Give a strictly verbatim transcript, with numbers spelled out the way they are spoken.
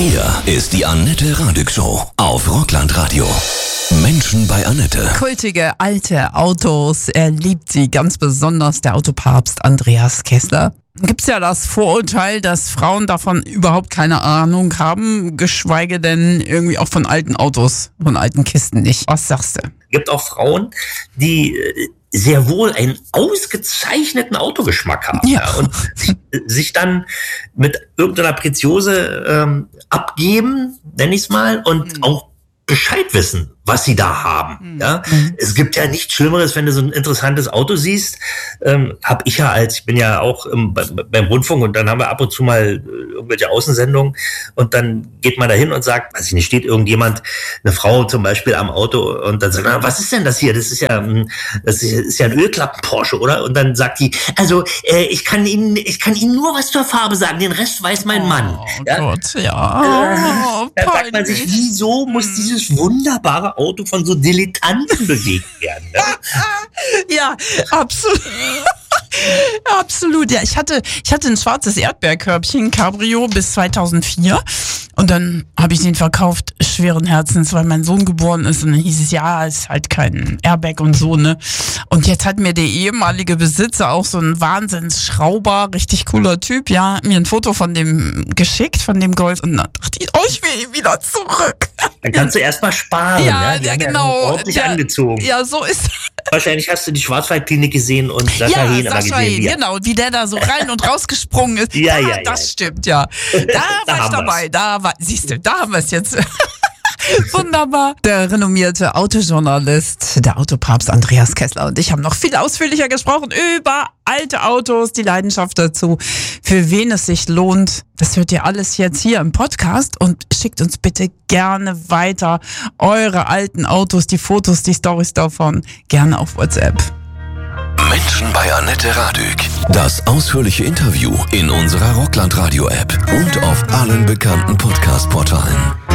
Hier ist die Annette Radig Show auf Rockland-Radio. Menschen bei Annette. Kultige alte Autos, er liebt sie ganz besonders, der Autopapst Andreas Kessler. Gibt's ja das Vorurteil, dass Frauen davon überhaupt keine Ahnung haben, geschweige denn irgendwie auch von alten Autos, von alten Kisten nicht. Was sagst du? Gibt auch Frauen, die sehr wohl einen ausgezeichneten Autogeschmack haben, ja. Ja, und sich, sich dann mit irgendeiner Preziose ähm, abgeben, nenn ich's mal, und mhm. auch Bescheid wissen, was sie da haben. Mhm. Ja, es gibt ja nichts Schlimmeres, wenn du so ein interessantes Auto siehst. Ähm, hab ich ja als, ich bin ja auch im, beim Rundfunk und dann haben wir ab und zu mal irgendwelche Außensendungen und dann geht man da hin und sagt, weiß ich nicht, steht irgendjemand, eine Frau zum Beispiel am Auto und dann sagt, na, was ist denn das hier? Das ist ja, das ist ja ein Ölklappen-Porsche, oder? Und dann sagt die, also äh, ich kann Ihnen, ich kann Ihnen nur was zur Farbe sagen, den Rest weiß mein Mann. Oh ja? Gott, ja. Äh, da fragt man sich, wieso muss dieses wunderbare Auto von so Dilettanten bewegt werden? Ne? Ja, absolut. Absolut, ja. Ich hatte, ich hatte ein schwarzes Erdbeerkörbchen, Cabrio, bis zweitausendvier. Und dann habe ich den verkauft, schweren Herzens, weil mein Sohn geboren ist. Und dann hieß es, ja, ist halt kein Airbag und so, ne. Und jetzt hat mir der ehemalige Besitzer auch so einen Wahnsinnsschrauber, richtig cooler Typ, ja, mir ein Foto von dem geschickt, von dem Golf. Und dann dachte ich, oh, ich will ihn wieder zurück. Dann kannst du erst mal sparen. Ja, ja, ja genau. Ja ordentlich ja, angezogen. Ja, so ist Wahrscheinlich hast du die Schwarzwaldklinik gesehen und Sascha ja, Hehn aber Sascha gesehen. Hehn, genau, wie der da so rein und rausgesprungen ist. Ja, ja, ja, das ja. stimmt, ja. Da, Da war ich haben dabei. wir's. Da war, siehst du, da haben wir es jetzt. Wunderbar. Der renommierte Autojournalist, der Autopapst Andreas Kessler und ich haben noch viel ausführlicher gesprochen über alte Autos, die Leidenschaft dazu, für wen es sich lohnt. Das hört ihr alles jetzt hier im Podcast und schickt uns bitte gerne weiter eure alten Autos, die Fotos, die Storys davon, gerne auf WhatsApp. Menschen bei Annette Radig. Das ausführliche Interview in unserer Rockland-Radio-App und auf allen bekannten Podcast-Portalen.